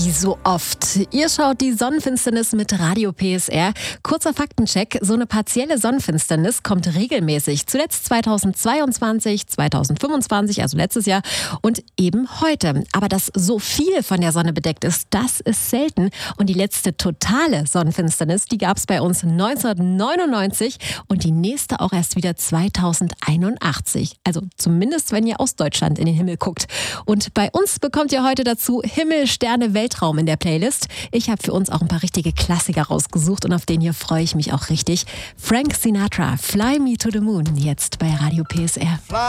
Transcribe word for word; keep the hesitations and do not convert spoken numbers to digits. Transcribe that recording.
Wie so oft. Ihr schaut die Sonnenfinsternis mit Radio P S R. Kurzer Faktencheck. So eine partielle Sonnenfinsternis kommt regelmäßig. Zuletzt zweitausendzweiundzwanzig, zweitausendfünfundzwanzig, also letztes Jahr und eben heute. Aber dass so viel von der Sonne bedeckt ist, das ist selten. Und die letzte totale Sonnenfinsternis, die gab es bei uns neunzehnhundertneunundneunzig und die nächste auch erst wieder zweitausendeinundachtzig. Also zumindest, wenn ihr aus Deutschland in den Himmel guckt. Und bei uns bekommt ihr heute dazu Himmel, Sterne, Weltraum in der Playlist. Ich habe für uns auch ein paar richtige Klassiker rausgesucht und auf den hier freue ich mich auch richtig. Frank Sinatra, Fly Me to the Moon, jetzt bei Radio P S R.